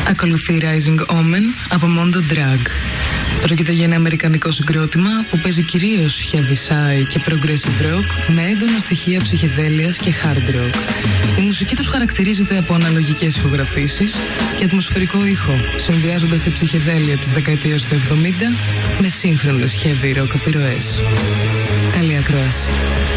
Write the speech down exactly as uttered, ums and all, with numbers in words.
Ακολουθεί Rising Omen από Mondo Drag. Πρόκειται για ένα αμερικανικό συγκρότημα που παίζει κυρίως heavy sci και progressive rock με έντονα στοιχεία ψυχεδέλειας και hard rock. Η μουσική τους χαρακτηρίζεται από αναλογικές ηχογραφήσεις και ατμοσφαιρικό ήχο, συνδυάζοντας τη ψυχεδέλεια της δεκαετίας του εβδομήντα με σύγχρονες heavy rock επιρροές. Καλή ακρόαση.